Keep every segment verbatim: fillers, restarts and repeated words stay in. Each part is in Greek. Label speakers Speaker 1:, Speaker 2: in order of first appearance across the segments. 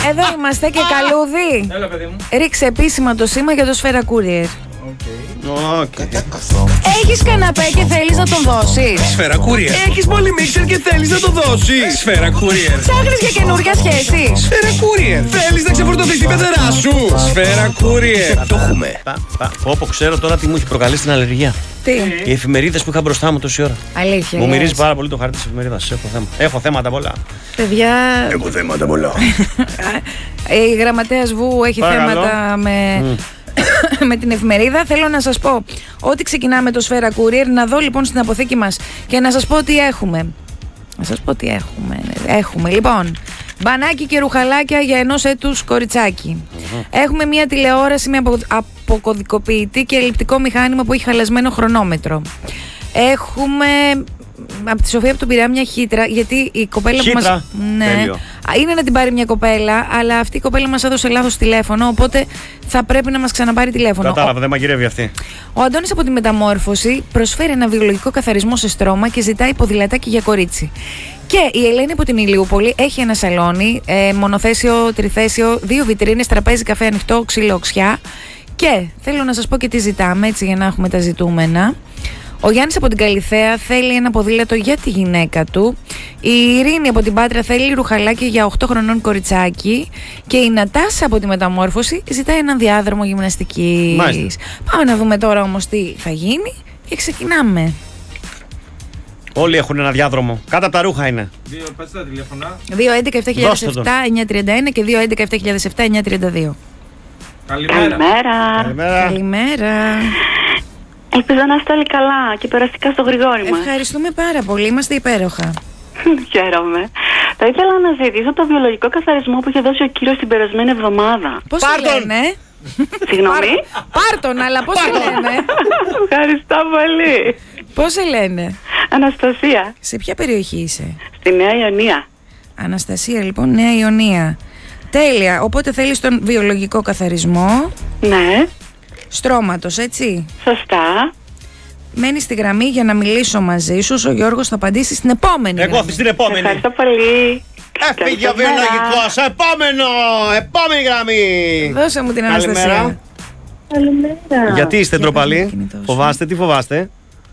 Speaker 1: Εδώ είμαστε και καλούδι.
Speaker 2: Έλα, παιδί μου.
Speaker 1: Ρίξε επίσημα το σήμα για το Σφαίρα Courier.
Speaker 3: Okay.
Speaker 1: Έχεις καναπέ και θέλεις να τον δώσεις?
Speaker 3: Σφαίρα Courier.
Speaker 2: Έχεις πολύ μίξερ και θέλεις να το δώσεις?
Speaker 3: Σφαίρα Courier.
Speaker 1: Ψάχνεις για καινούργια σχέση?
Speaker 3: Σφαίρα Courier.
Speaker 2: Θέλεις να ξεφορτωθείς την πεθερά σου?
Speaker 3: Σφαίρα Courier. Το έχουμε. Όπω ξέρω τώρα τι μου έχει προκαλέσει την αλλεργία.
Speaker 1: Τι?
Speaker 3: Οι εφημερίδες που είχα μπροστά μου τόση ώρα.
Speaker 1: Αλήθεια.
Speaker 3: Μου
Speaker 1: λες.
Speaker 3: μυρίζει πάρα πολύ το χάρτη της εφημερίδας. Έχω, θέμα. Έχω θέματα πολλά.
Speaker 1: Παιδιά,
Speaker 3: Έχω θέματα πολλά.
Speaker 1: η γραμματέας Βου έχει
Speaker 3: Παρακαλώ.
Speaker 1: θέματα με... με την εφημερίδα. Θέλω να σας πω ότι ξεκινάμε το Σφαίρα Courier. Να δω λοιπόν στην αποθήκη μας και να σας πω τι έχουμε. Να σας πω τι έχουμε. Έχουμε λοιπόν μπανάκι και ρουχαλάκια για ενός έτους κοριτσάκι. Mm-hmm. Έχουμε μια τηλεόραση με απο, αποκωδικοποιητή και ελλειπτικό μηχάνημα που έχει χαλασμένο χρονόμετρο. Έχουμε από τη Σοφία από τον Πειραιά μια χύτρα, γιατί η κοπέλα
Speaker 3: Χύτρα.
Speaker 1: που μας... Ναι,
Speaker 3: Τέλειο.
Speaker 1: είναι να την πάρει μια κοπέλα, αλλά αυτή η κοπέλα μας έδωσε λάθος τηλέφωνο, οπότε θα πρέπει να μας ξαναπάρει τηλέφωνο.
Speaker 3: Κατάλαβα, δεν μαγειρεύει αυτή.
Speaker 1: Ο Αντώνης από τη Μεταμόρφωση προσφέρει ένα βιολογικό καθαρισμό σε στρώμα και ζητάει ποδηλατάκι για κορίτσι. Και η Ελένη από την Ηλιούπολη έχει ένα σαλόνι, ε, μονοθέσιο, τριθέσιο, δύο βιτρίνες, τραπέζι, καφέ ανοιχτό, ξύλο, οξιά. Και θέλω να σας πω και τι ζητάμε, έτσι για να έχουμε τα ζητούμενα. Ο Γιάννης από την Καλιθέα θέλει ένα ποδήλατο για τη γυναίκα του. Η Ειρήνη από την Πάτρα θέλει ρουχαλάκι για οκτώ χρονών κοριτσάκι. Και η Νατάσα από τη Μεταμόρφωση ζητάει έναν διάδρομο γυμναστικής. Πάμε να δούμε τώρα όμως τι θα γίνει και ξεκινάμε.
Speaker 3: Όλοι έχουν ένα διάδρομο. Κάτω από τα ρούχα είναι.
Speaker 2: Δύο, πες τα τηλέφωνα.
Speaker 1: δύο έντεκα επτά χιλιάδες επτά εννιακόσια τριάντα ένα και δύο έντεκα επτά χιλιάδες επτά εννιακόσια τριάντα δύο.
Speaker 2: Καλημέρα.
Speaker 4: Καλημέρα.
Speaker 3: Καλημέρα.
Speaker 1: Καλημέρα.
Speaker 4: Ελπίζω να είστε όλοι καλά και περαστικά στο Γρηγόρη μας.
Speaker 1: Ευχαριστούμε πάρα πολύ. Είμαστε υπέροχα.
Speaker 4: Χαίρομαι. Θα ήθελα να ζητήσω το βιολογικό καθαρισμό που είχε δώσει ο κύριος την περασμένη εβδομάδα.
Speaker 1: Πώς
Speaker 3: Πάρ'
Speaker 1: σε
Speaker 3: τον.
Speaker 1: λένε?
Speaker 4: Συγγνώμη.
Speaker 1: Πάρ' τον, αλλά πώς σε λένε?
Speaker 4: Ευχαριστώ πολύ.
Speaker 1: Πώς σε λένε?
Speaker 4: Αναστασία.
Speaker 1: Σε ποια περιοχή είσαι?
Speaker 4: Στη Νέα Ιωνία.
Speaker 1: Αναστασία λοιπόν, Νέα Ιωνία. Τέλεια, οπότε θέλεις τον βιολογικό καθαρισμό
Speaker 4: Ναι.
Speaker 1: στρώματος, έτσι?
Speaker 4: Σωστά.
Speaker 1: Μένει στη γραμμή για να μιλήσω μαζί σου. Ο Γιώργος θα απαντήσει στην επόμενη
Speaker 3: Εγώ
Speaker 1: γραμμή.
Speaker 3: στην επόμενη.
Speaker 4: Ευχαριστώ πολύ.
Speaker 3: Έφυγε ο
Speaker 4: Καλημέρα.
Speaker 3: βιολογικός. Επόμενο. Επόμενη γραμμή.
Speaker 1: Δώσε μου την
Speaker 3: Καλημέρα.
Speaker 1: Αναστασία.
Speaker 4: Καλημέρα.
Speaker 3: Γιατί είστε
Speaker 1: Για
Speaker 3: ντροπαλοί?
Speaker 1: παίρνει το κινητό σου.
Speaker 3: Φοβάστε, τι φοβάστε?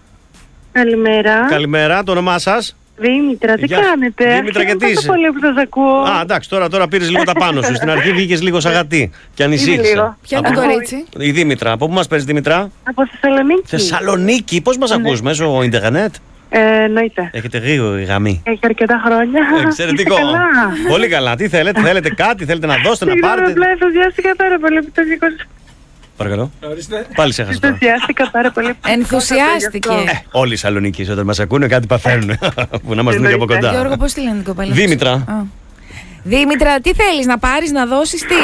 Speaker 4: Καλημέρα.
Speaker 3: Καλημέρα, το όνομά σας?
Speaker 4: Δήμητρα, τι
Speaker 3: Γεια.
Speaker 4: κάνετε?
Speaker 3: Δήμητρα, γιατί
Speaker 4: Χαίρομαι
Speaker 3: είσαι?
Speaker 4: τόσο πολύ που σας ακούω.
Speaker 3: Α, εντάξει, τώρα, τώρα πήρες λίγο τα πάνω σου. Στην αρχή βγήκες λίγο σαγατή και ανησύχησα.
Speaker 4: λίγο.
Speaker 1: Ποια είναι
Speaker 3: Από-
Speaker 1: το κορίτσι?
Speaker 3: Η Δήμητρα. Από πού μας παίρνεις, Δήμητρα?
Speaker 4: Από Θεσσαλονίκη.
Speaker 3: Θεσσαλονίκη. Πώς μας ακούς, μέσω ίντερνετ?
Speaker 4: Ε, εννοείται.
Speaker 3: Έχετε γρήγορη γραμμή.
Speaker 4: Έχει αρκετά χρόνια.
Speaker 3: Εξαιρετικό.
Speaker 4: Είστε καλά.
Speaker 3: Πολύ καλά. Τι θέλετε, θέλετε κάτι, θέλετε να δώσετε, να
Speaker 4: Συγγνώμη,
Speaker 3: πάρετε?
Speaker 4: απλά ενθουσιάστηκα πάρα πολύ που το σήκω.
Speaker 3: Παρακαλώ.
Speaker 2: Ορίστε.
Speaker 3: Πάλι σε έχασα τώρα.
Speaker 4: Ενθουσιάστηκα πάρα πολύ. που το
Speaker 1: Ενθουσιάστηκε.
Speaker 4: σηκώσατε γι'
Speaker 3: Ε,
Speaker 4: αυτό.
Speaker 3: όλοι οι Σαλονίκοι όταν μας ακούνε κάτι παθαίνουν. Που να μας δουν και από κοντά.
Speaker 1: Γιώργο, πώς τη λένε την κοπέλα?
Speaker 3: Δήμητρα.
Speaker 1: Α. Δήμητρα, τι θέλεις να πάρεις, να δώσεις, τι?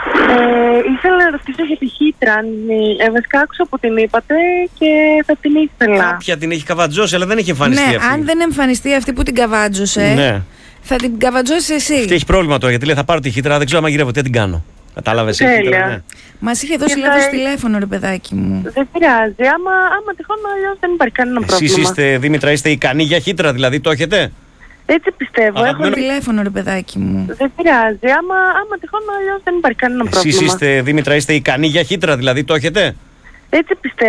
Speaker 4: Ε, ήθελα να ρωτήσω για τη χύτρα. αν, ε, Βασικά άκουσα που την είπατε και θα την ήθελα.
Speaker 3: Κάποια την έχει καβατζώσει, αλλά δεν έχει εμφανιστεί
Speaker 1: Ναι,
Speaker 3: αυτή.
Speaker 1: αν δεν εμφανιστεί αυτή που την καβάτζωσε,
Speaker 3: Ναι.
Speaker 1: θα την καβατζώσεις εσύ.
Speaker 3: Και έχει πρόβλημα τώρα γιατί λέει θα πάρω τη χύτρα, δεν ξέρω αν μαγειρεύω, τι θα την κάνω. Κατάλαβες? η
Speaker 4: Τέλεια.
Speaker 3: χύτρα, ναι.
Speaker 1: Μας είχε δώσει
Speaker 4: Και θα-
Speaker 1: λάθος τηλέφωνο, ρε παιδάκι μου.
Speaker 4: Δεν πειράζει. Άμα, άμα τυχόν αλλιώς δεν υπάρχει κανένα
Speaker 3: Εσείς
Speaker 4: πρόβλημα.
Speaker 3: είστε, Δήμητρα, είστε ικανοί για χύτρα, δηλαδή το έχετε?
Speaker 4: Έτσι πιστεύω. Έχω...
Speaker 3: Αγαπημένο-
Speaker 1: Τηλέφωνο, ρε παιδάκι μου.
Speaker 4: Δεν πειράζει. Άμα, άμα τυχόν αλλιώς δεν υπάρχει κανένα
Speaker 3: Εσείς
Speaker 4: πρόβλημα.
Speaker 3: είστε, Δήμητρα, είστε ικανοί για χύτρα, δηλαδή το έχετε?
Speaker 4: Έτσι πιστεύω.